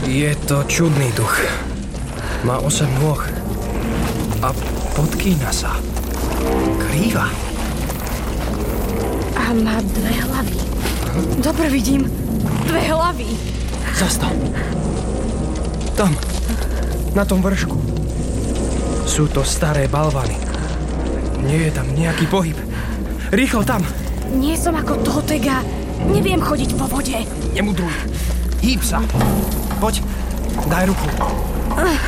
Je to čudný duch. Má 8 nôh. A podkýňa sa. Krýva. A má 2 hlavy. Dobre vidím. 2 hlavy. Zastav. Tam. Na tom vršku. Sú to staré balvany. Nie je tam nejaký pohyb. Rýchlo tam. Nie som ako Totega. Neviem chodiť po vode. Nemudruj. Hýb sa. Poď. Daj ruku.